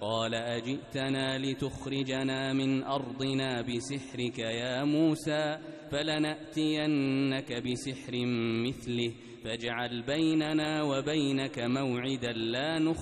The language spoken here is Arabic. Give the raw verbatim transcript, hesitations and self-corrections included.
قال أجئتنا لتخرجنا من أرضنا بسحرك يا موسى فلنأتينك بسحر مثله فاجعل بيننا وبينك موعدا لا نخرج